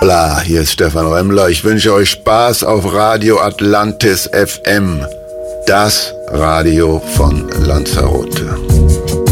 Hoppla, hier ist Stefan Remmler. Ich wünsche euch Spaß auf Radio Atlantis FM, das Radio von Lanzarote.